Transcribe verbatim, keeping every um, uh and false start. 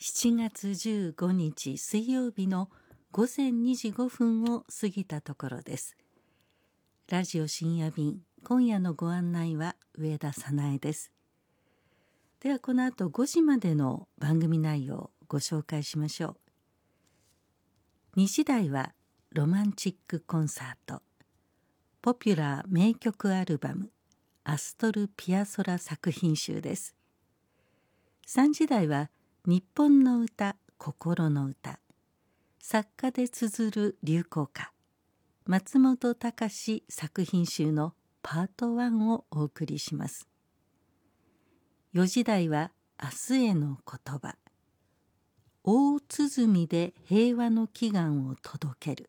しちがつじゅうごにち水曜日のごぜんにじごふんを過ぎたところです。ラジオ深夜便、今夜のご案内は上田早苗です。ではこの後ごじまでの番組内容をご紹介しましょう。にじ台はロマンチックコンサート、ポピュラー名曲アルバムアストル・ピアソラ作品集です。さんじ台は日本の歌、心の歌、作家で綴る流行歌、松本隆作品集のパートワンをお送りします。よじ台は明日への言葉、大鼓で平和の祈願を届ける、